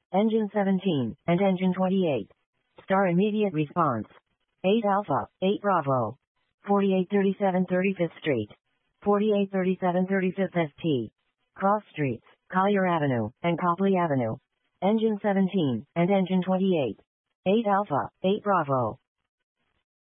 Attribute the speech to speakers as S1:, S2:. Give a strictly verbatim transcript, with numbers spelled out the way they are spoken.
S1: Engine seventeen, and Engine twenty-eight. Star immediate response. eight Alpha, eight Bravo. forty-eight thirty-seven thirty-fifth Street. forty-eight thirty-seven thirty-fifth S T. Cross Streets, Collier Avenue, and Copley Avenue. Engine seventeen, and Engine twenty-eight. eight Alpha, eight Bravo.